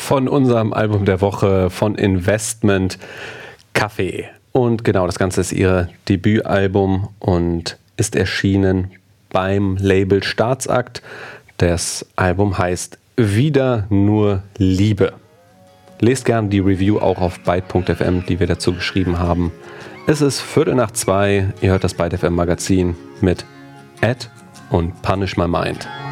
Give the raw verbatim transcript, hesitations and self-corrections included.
von unserem Album der Woche von Investment Café. Und genau, das Ganze ist ihr Debütalbum und ist erschienen beim Label Staatsakt. Das Album heißt Wieder nur Liebe. Lest gern die Review auch auf byte punkt f m, die wir dazu geschrieben haben. Es ist Viertel nach zwei. Ihr hört das Byte F M Magazin mit Ed und Punish My Mind.